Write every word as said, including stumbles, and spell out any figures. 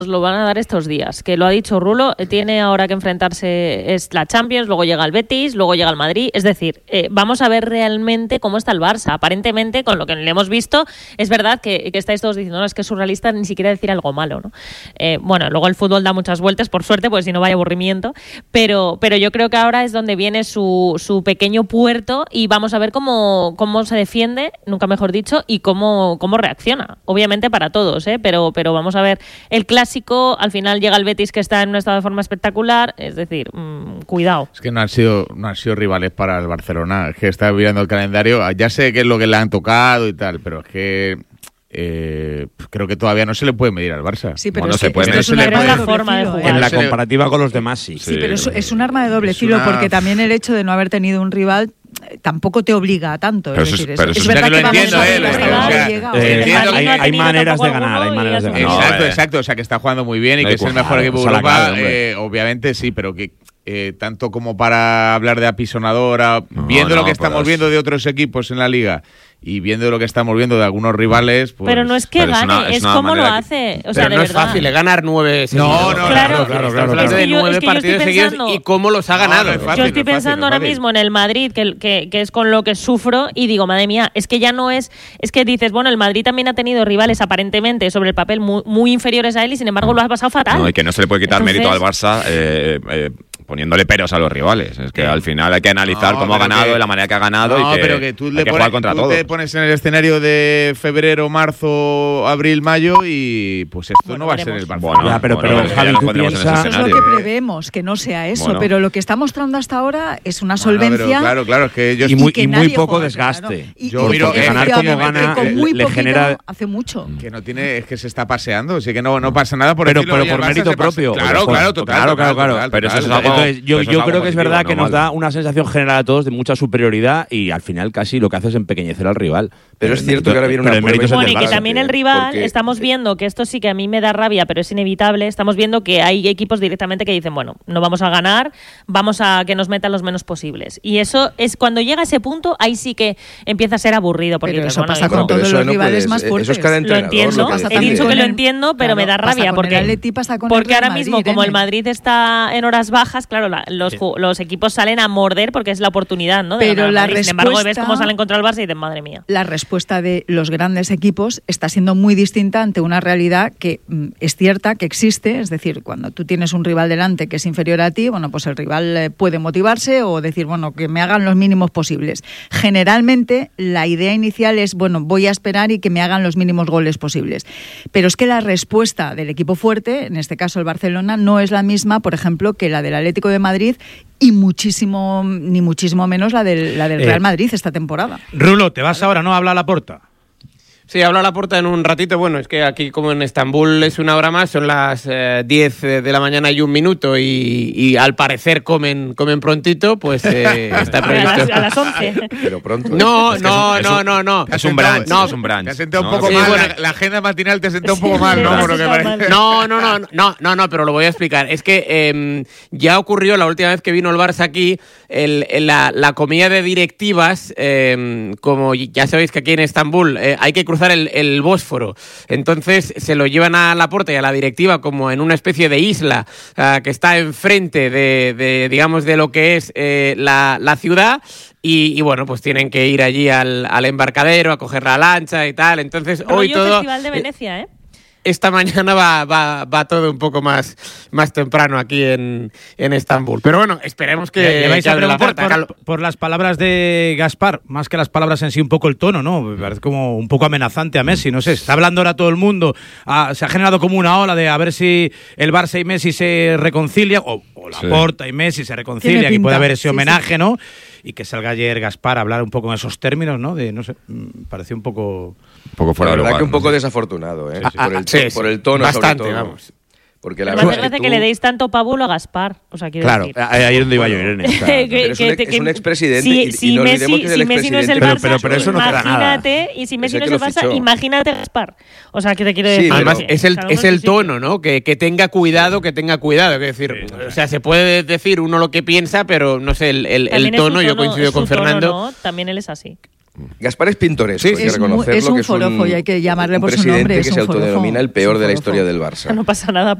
lo van a dar estos días, que lo ha dicho Rulo, tiene ahora que enfrentarse, es la Champions, luego llega el Betis, luego llega el Madrid, es decir, eh, vamos a ver realmente cómo está el Barça. Aparentemente, con lo que le hemos visto, es verdad que, que estáis todos diciendo, no, es que es surrealista ni siquiera decir algo malo, ¿no? Eh, bueno, luego el fútbol da muchas vueltas, por suerte, porque si no vaya aburrimiento, pero, pero yo creo que ahora es donde viene su, su pequeño puerto y vamos a ver cómo, cómo se defiende, nunca mejor dicho, y cómo, cómo reacciona. Obviamente para todos, ¿eh? pero, pero vamos a ver el clásico. Al final llega el Betis, que está en un estado de forma espectacular, es decir, mmm, cuidado. Es que no han sido no han sido rivales para el Barcelona, es que está mirando el calendario, ya sé qué es lo que le han tocado y tal, pero es que eh, creo que todavía no se le puede medir al Barça. Sí, pero no es, se puede, esto es una gran puede, forma de jugar. En la comparativa con los demás, sí. Sí, sí, pero es, es un arma de doble es filo, una... porque también el hecho de no haber tenido un rival tampoco te obliga a tanto. Pero es eso, decir, pero es, eso es verdad que que lo entiendo, vamos a eh, ver hasta o dónde sea, llega. eh, El hay, Madrid no ha hay tenido maneras de tampoco ganar, hay alguno maneras de y ganar. ya Exacto, No, eh. exacto, o sea que está jugando muy bien y No, que es el claro, mejor equipo de se la Europa, clave, hombre. eh, obviamente sí, pero que eh, tanto como para hablar de apisonadora, No, viendo no, lo que estamos pues... viendo de otros equipos en la Liga y viendo lo que estamos viendo de algunos rivales, pues... Pero no es que Pero es gane, una- es es, una cómo lo manera que- hace. O sea, Pero de no verdad. es fácil, es ganar nueve No, seguidos. no, Claro, claro, claro, Estamos claro. hablando Es que de yo- nueve es que yo partidos estoy seguidos pensando- y cómo los ha No, ganado. no es fácil. Yo estoy no es pensando fácil, ahora no es mismo en el Madrid, que, que, que es con lo que sufro, y digo, madre mía, es que ya no es... Es que dices, bueno, el Madrid también ha tenido rivales aparentemente sobre el papel muy, muy inferiores a él y sin embargo lo ha pasado fatal. No, y que no se le puede quitar Entonces- mérito al Barça eh, eh, poniéndole peros a los rivales. Es que al final hay que analizar No, cómo ha pero ganado, que- de la manera que ha ganado No, y que, pero que tú, hay le que pones, jugar contra tú todos. te pones en el escenario de febrero, marzo, abril, mayo y pues esto Bueno, no va veremos. a ser el Barça. Bueno, Ya, pero- bueno, pero, ya Javi, nos tú pondremos en ese piensas- Eso es lo escenario. que prevemos, que no sea eso, Bueno. pero lo que está mostrando hasta ahora es una Bueno, solvencia. pero claro, claro, es que yo Y muy, que y muy nadie poco juega, desgaste. claro. Y- Yo y miro que que ganar como efectivamente, gana, con muy le poquito genera- hace mucho. que no tiene, es que se está paseando, así que no, no pasa nada por pero decirlo, pero oye, el por Barça mérito se pasa- propio. Claro, Por- claro, total, claro, claro, total, claro. total, Pero eso total. es algo- Entonces, yo, pero eso yo es creo algo que es positivo, verdad que no nos malo. da una sensación general a todos de mucha superioridad y al final casi lo que hace es empequeñecer al rival. Pero es cierto que ahora viene Pero una el mérito prueba es el Bueno, del y que Barça. también el rival, Porque- estamos viendo que esto sí que a mí me da rabia, pero es inevitable, estamos viendo que hay equipos directamente que dicen, bueno, no vamos a ganar, vamos a que nos metan los menos posibles. Y eso es cuando llega a ese punto, ahí sí que empieza a ser aburrido. Porque Pero dices, eso bueno, pasa hijo, con pero todos eso los no rivales puedes- más eso es fuertes. cada Lo entrenador, entiendo, lo que Pasa he también dicho con que lo el- entiendo, pero claro, me da pasa rabia con porque, el Atleti, pasa con el porque Real ahora mismo, Madrid, como el Irene. Madrid está en horas bajas, claro, la- los, ju- los equipos salen a morder porque es la oportunidad, ¿no? de Pero ganar al la Madrid. Sin embargo, ves respuesta- cómo salen contra el Barça y dices, madre mía. La respuesta de los grandes equipos está siendo muy distinta ante una realidad que mm, es cierta, que existe. Es decir, cuando tú tienes un rival delante que es inferior a ti, bueno, pues el rival eh, puede motivarse o decir, bueno, que me hagan los mínimos posibles. Generalmente la idea inicial es, bueno, voy a esperar y que me hagan los mínimos goles posibles. Pero es que la respuesta del equipo fuerte, en este caso el Barcelona, no es la misma, por ejemplo, que la del Atlético de Madrid y muchísimo, ni muchísimo menos la del, la del Eh, Real Madrid esta temporada. Rulo, te vas ahora, ¿no? Habla a la puerta. Sí, habla a la puerta en un ratito. Bueno, es que aquí como en Estambul es una hora más, son las eh, diez de la mañana y un minuto y, y al parecer comen comen prontito, pues eh, está A previsto. las, a las once. Pero pronto. No, Es que no, es un- no, es no, un- no. Es un brunch, No, es un brunch. Te ha sentado un ¿no? poco Sí, mal, bueno. la, la agenda matinal te ha sentado un Sí, poco mal, te ¿no? ha Por lo que sentado parece. mal. No, no, no, no, no, no, pero lo voy a explicar. Es que eh, ya ocurrió la última vez que vino el Barça aquí, el, el- la, la comida de directivas, eh, como ya sabéis que aquí en Estambul eh, hay que cruzar el, el Bósforo. Entonces se lo llevan a Laporta y a la directiva como en una especie de isla eh, que está enfrente de, de, digamos, de lo que es eh, la, la ciudad. Y, y bueno, pues tienen que ir allí al, al embarcadero a coger la lancha y tal. Entonces hoy Rollo todo... Festival de Venecia, ¿eh? Esta mañana va, va, va todo un poco más, más temprano aquí en, en Estambul. Pero bueno, esperemos que, Le vais que a abra la preguntar puerta. por, por las palabras de Gaspar, más que las palabras en sí, un poco el tono, ¿no? Me parece como un poco amenazante a Messi, no sé, está hablando ahora todo el mundo, ah, se ha generado como una ola de a ver si el Barça y Messi se reconcilian, o, o Laporta y Messi se reconcilian, Tiene y puede pinta, haber ese sí, homenaje, ¿no? Y que salga ayer Gaspar a hablar un poco en esos términos, ¿no? De, no sé, mm, pareció un poco... Un poco fuera La de verdad lugar. que un ¿no? poco desafortunado, ¿eh? Ah, por, el ah, to- sí, sí. por el tono, Bastante, sobre todo. vamos. Porque la Me verdad hace es gracia que que tú- le deis tanto pábulo a Gaspar. O sea, quiero Claro, decir. ahí es donde iba yo, Irene. Que- Claro. que- Pero es un- que- es que- un expresidente si- y- y si no Messi, olvidemos que es el si Messi no es el expresidente. Barça, Pero- pero- pero eso no queda nada. imagínate, y si Messi Es no el es que el lo Barça, fichó. imagínate Gaspar. O sea, que te quiero Sí, decir. pero- Además, es el, cada uno es en el su sitio. tono, ¿no? Que, que tenga cuidado, que tenga cuidado. Es decir, o sea, se puede decir uno lo que piensa, pero no sé, el, el, el También es su tono, yo tono- coincido su con tono, Fernando. ¿no? También él es así. Gaspar es pintoresco, Sí, hay sí. que Es, mu- reconocerlo. es un que es forofo y hay que llamarle un por su presidente nombre. que es se un forofo. autodenomina el peor Es un de la forofo. historia del Barça. No pasa nada